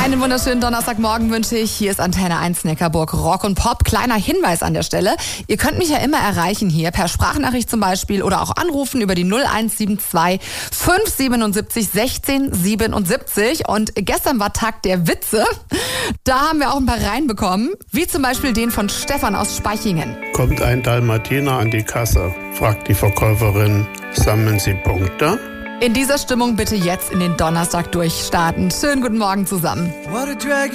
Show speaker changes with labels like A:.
A: Einen wunderschönen Donnerstagmorgen wünsche ich. Hier ist Antenne 1 Neckarburg Rock und Pop. Kleiner Hinweis an der Stelle. Ihr könnt mich ja immer erreichen hier per Sprachnachricht zum Beispiel oder auch anrufen über die 0172 577 16 77. Und gestern war Tag der Witze. Da haben wir auch ein paar reinbekommen. Wie zum Beispiel den von Stefan aus Spaichingen.
B: Kommt ein Dalmatiner an die Kasse, fragt die Verkäuferin, sammeln Sie Punkte?
A: In dieser Stimmung bitte jetzt in den Donnerstag durchstarten. Schönen guten Morgen zusammen.